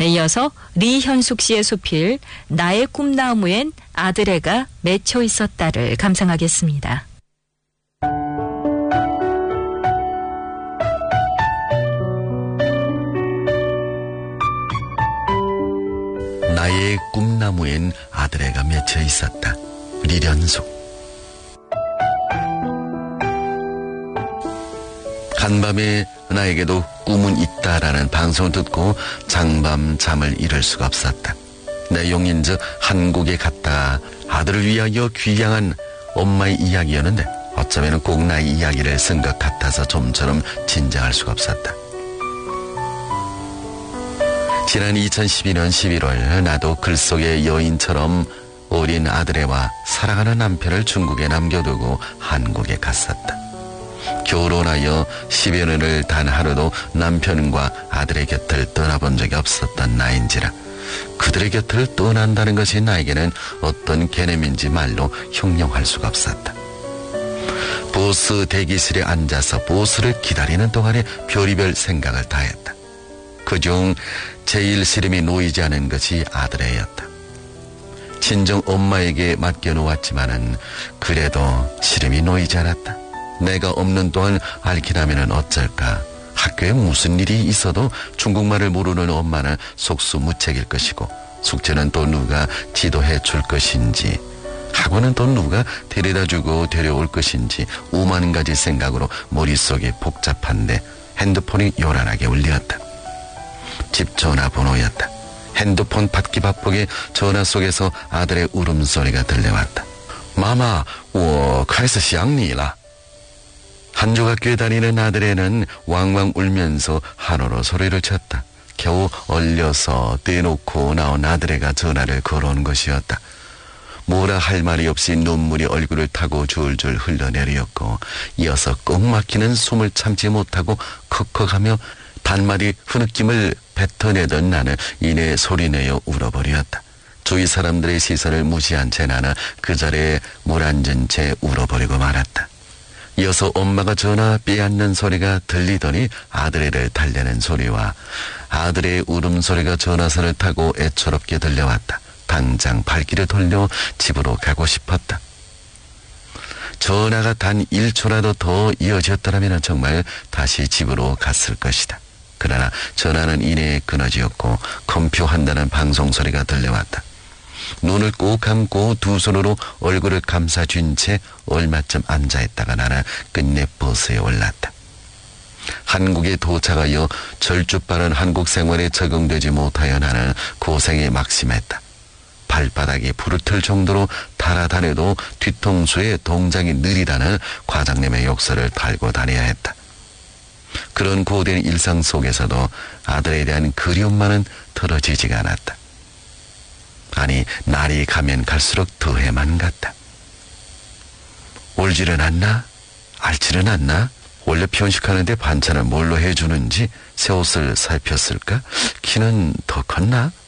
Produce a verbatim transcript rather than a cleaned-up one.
이어서 리현숙 씨의 수필 나의 꿈나무엔 아들애가 맺혀 있었다를 감상하겠습니다. 나의 꿈나무엔 아들애가 맺혀 있었다. 리현숙. 간밤에 나에게도 꿈은 있다라는 방송을 듣고 장밤 잠을 이룰 수가 없었다. 내용인즉 한국에 갔다 아들을 위하여 귀향한 엄마의 이야기였는데 어쩌면 꼭 나의 이야기를 쓴 것 같아서 좀처럼 진정할 수가 없었다. 지난 이천십이 년 십일월 나도 글 속의 여인처럼 어린 아들애와 사랑하는 남편을 중국에 남겨두고 한국에 갔었다. 결혼하여 십여 년을 단 하루도 남편과 아들의 곁을 떠나본 적이 없었던 나인지라 그들의 곁을 떠난다는 것이 나에게는 어떤 개념인지 말로 형용할 수가 없었다. 보스 대기실에 앉아서 보스를 기다리는 동안에 별의별 생각을 다했다. 그중 제일 시름이 놓이지 않은 것이 아들애였다. 친정 엄마에게 맡겨놓았지만은 그래도 시름이 놓이지 않았다. 내가 없는 동안 앓기라면 어쩔까. 학교에 무슨 일이 있어도 중국말을 모르는 엄마는 속수무책일 것이고 숙제는 또 누가 지도해 줄 것인지 학원은 또 누가 데려다주고 데려올 것인지 오만 가지 생각으로 머릿속이 복잡한데 핸드폰이 요란하게 울렸다. 집 전화번호였다. 핸드폰 받기 바쁘게 전화 속에서 아들의 울음소리가 들려왔다. 마마, 我开始想你了. 한 조각교에 다니는 아들애는 왕왕 울면서 한어로 소리를 쳤다. 겨우 얼려서 떼놓고 나온 아들애가 전화를 걸어온 것이었다. 뭐라 할 말이 없이 눈물이 얼굴을 타고 줄줄 흘러내렸고 이어서 꼭 막히는 숨을 참지 못하고 컥컥하며 단마디 흐느낌을 뱉어내던 나는 이내 소리내어 울어버렸다. 주위 사람들의 시선을 무시한 채 나는 그 자리에 물앉은 채 울어버리고 말았다. 이어서 엄마가 전화 빼앗는 소리가 들리더니 아들애를 달래는 소리와 아들의 울음소리가 전화선을 타고 애처롭게 들려왔다. 당장 발길을 돌려 집으로 가고 싶었다. 전화가 단 일 초라도 더 이어졌더라면 정말 다시 집으로 갔을 것이다. 그러나 전화는 이내에 끊어지었고 컴퓨한다는 방송소리가 들려왔다. 눈을 꼭 감고 두 손으로 얼굴을 감싸준 채 얼마쯤 앉아있다가 나는 끝내 버스에 올랐다. 한국에 도착하여 절주빠른 한국 생활에 적응되지 못하여 나는 고생에 막심했다. 발바닥이 부르틀 정도로 달아다녀도 뒤통수에 동작이 느리다는 과장님의 욕설을 달고 다녀야 했다. 그런 고된 일상 속에서도 아들에 대한 그리움만은 털어지지가 않았다. 아니, 날이 가면 갈수록 더해만 갔다. 울지는 않나? 앓지는 않나? 원래 편식하는데 반찬을 뭘로 해주는지 새 옷을 살폈을까? 키는 더 컸나?